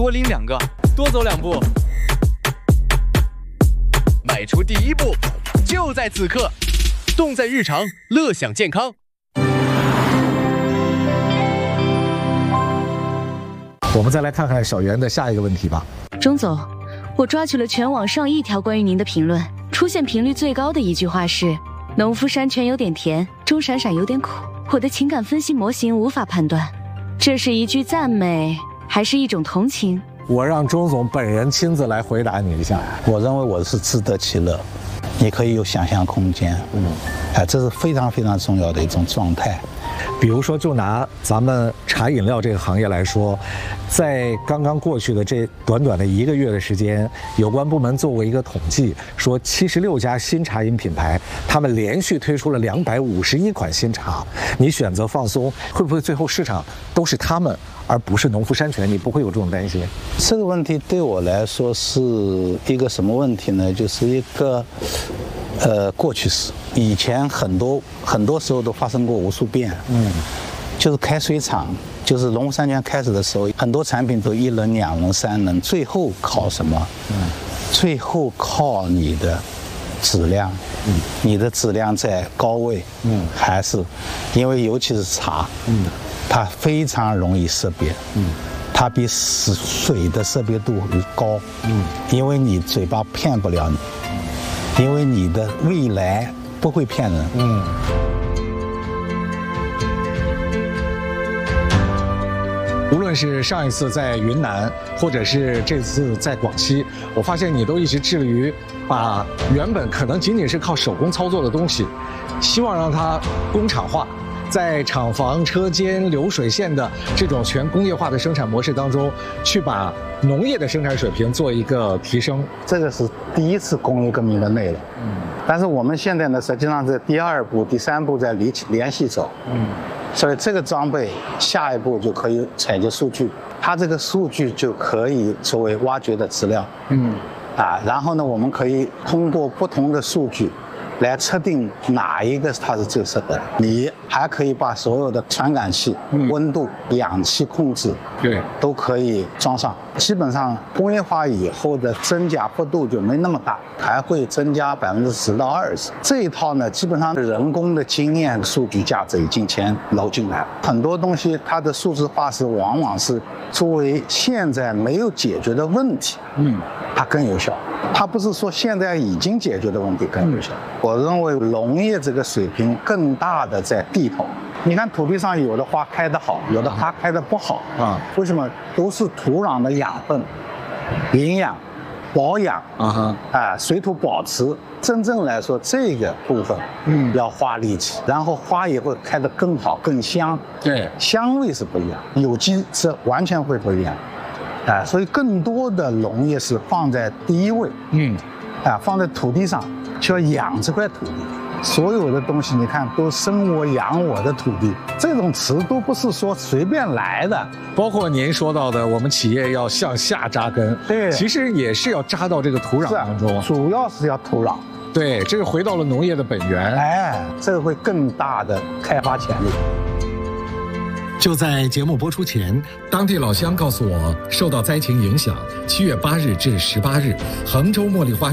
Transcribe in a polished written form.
多拎2个，多走2步。 迈出第一步，就在此刻。动在日常，乐享健康。 我们再来看看小袁的下一个问题吧。 钟总，我抓取了全网上亿条关于您的评论，出现频率最高的一句话是“农夫山泉有点甜，钟闪闪有点苦”。我的情感分析模型无法判断，这是一句赞美还是一种同情？ 我让钟总本人亲自来回答你一下。 我认为我是自得其乐，你可以有想象空间。这是非常非常重要的一种状态。 比如说，就拿咱们茶饮料这个行业来说，在刚刚过去的这短短的1个月的时间，有关部门做过一个统计，说76家新茶饮品牌，他们连续推出了251款新茶。你选择放松，会不会最后市场都是他们，而不是农夫山泉？你不会有这种担心？ 这个问题对我来说是一个什么问题呢？就是一个过去式。以前很多时候都发生过无数遍。就是开水厂，就是农夫山泉开始的时候，很多产品都1轮、2轮、3轮，最后靠什么？最后靠你的质量。你的质量在高位。还是因为尤其是茶。它非常容易识别。它比水的识别度高。因为你嘴巴骗不了你，因为你的未来不会骗人。 无论是上一次在云南，或者是这次在广西，我发现你都一直致力于把原本可能仅仅是靠手工操作的东西，希望让它工厂化，在厂房、车间、流水线的这种全工业化的生产模式当中，去把农业的生产水平做一个提升。 这个是第一次工业革命的内容。但是我们现在呢，实际上是第2步、第3步在联系走。所以这个装备下一步就可以采集数据，它这个数据就可以作为挖掘的资料。然后呢，我们可以通过不同的数据来测定哪一个它是最适合的。你还可以把所有的传感器、温度、氧气控制，都可以装上。基本上工业化以后的增加幅度就没那么大，还会增加10%到20%。这一套呢，基本上人工的经验、数据价值已经全揉进来了。很多东西它的数字化是往往是作为现在没有解决的问题，它更有效。它不是说现在已经解决的问题更有效。我认为农业这个水平更大的在地头。你看土地上有的花开得好，有的花开得不好。为什么？都是土壤的养分、营养、保养水土保持。真正来说，这个部分要花力气，然后花也会开得更好、更香。香味是不一样，有机是完全会不一样。所以更多的农业是放在第一位。放在土地上，就要养这块土地。所有的东西你看都生我养我的土地，这种词都不是说随便来的。 包括您说到的，我们企业要向下扎根，其实也是要扎到这个土壤当中， 主要是要土壤。 对，这个回到了农业的本源。 这个会更大的开发潜力。 就在节目播出前，当地老乡告诉我，受到灾情影响，7月8日至18日，杭州茉莉花